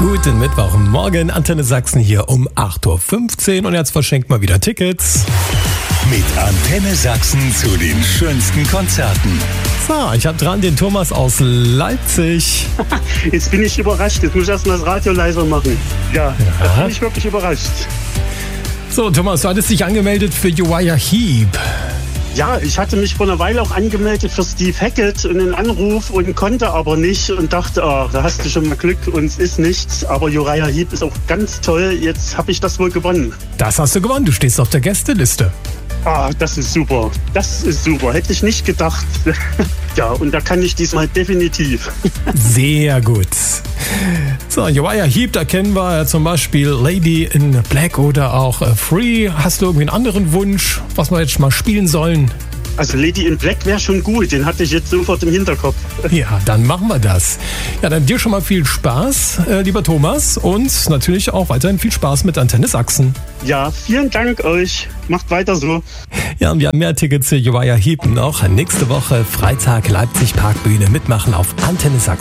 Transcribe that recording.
Guten Mittwochmorgen, Antenne Sachsen hier um 8.15 Uhr und jetzt verschenkt mal wieder Tickets. Mit Antenne Sachsen zu den schönsten Konzerten. So, ich habe dran den Thomas aus Leipzig. Jetzt bin ich überrascht. Jetzt muss ich erstmal das Radio leiser machen. Ja, da bin ich wirklich überrascht. So, Thomas, du hattest dich angemeldet für Uriah Heep. Ja, ich hatte mich vor einer Weile auch angemeldet für Steve Hackett und einen Anruf und konnte aber nicht und dachte, da hast du schon mal Glück und es ist nichts. Aber Uriah Heep ist auch ganz toll. Jetzt habe ich das wohl gewonnen. Das hast du gewonnen. Du stehst auf der Gästeliste. Das ist super. Das ist super. Hätte ich nicht gedacht. Ja, und da kann ich diesmal definitiv. Sehr gut. So, Uriah Heep, da kennen wir zum Beispiel Lady in Black oder auch Free. Hast du irgendwie einen anderen Wunsch, was wir jetzt mal spielen sollen? Also Lady in Black wäre schon gut. Den hatte ich jetzt sofort im Hinterkopf. Ja, dann machen wir das. Ja, dann dir schon mal viel Spaß, lieber Thomas. Und natürlich auch weiterhin viel Spaß mit Antenne Sachsen. Ja, vielen Dank euch. Macht weiter so. Ja, und wir haben mehr Tickets für Uriah Heep noch. Nächste Woche Freitag Leipzig Parkbühne mitmachen auf Antenne Sachsen.